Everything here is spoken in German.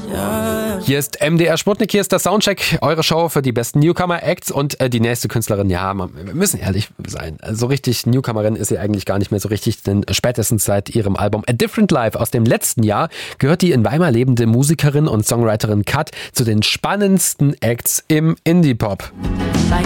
Hier ist MDR Sputnik, hier ist der Soundcheck, eure Show für die besten Newcomer-Acts und die nächste Künstlerin, ja, wir müssen ehrlich sein, so richtig Newcomerin ist sie eigentlich gar nicht mehr so richtig, denn spätestens seit ihrem Album A Different Life aus dem letzten Jahr gehört die in Weimar lebende Musikerin und Songwriterin Kat zu den spannendsten Acts im Indie-Pop. Bei